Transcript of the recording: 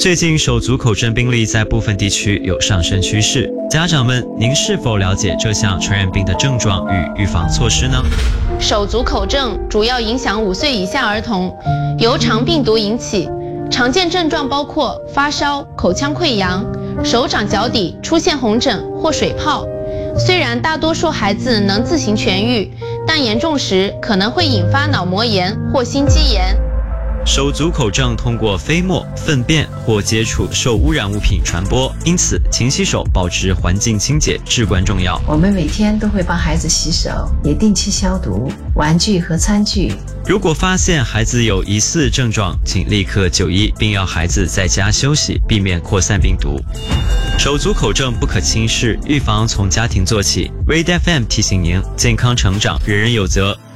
最近手足口症病例在部分地区有上升趋势，家长们，您是否了解这项传染病的症状与预防措施呢？ 手足口症主要影响5岁以下儿童，由肠病毒引起，常见症状包括发烧、口腔溃疡、手掌脚底出现红疹或水泡。虽然大多数孩子能自行痊愈，但严重时可能会引发脑膜炎或心肌炎。 手足口症通过飞沫、粪便或接触受污染物品传播，因此勤洗手，保持环境清洁至关重要。 我们每天都会帮孩子洗手，也定期消毒玩具和餐具。 如果发现孩子有疑似症状，请立刻就医，并要孩子在家休息，避免扩散病毒。手足口症不可轻视，预防从家庭做起。Red FM 提醒您：健康成长，人人有责。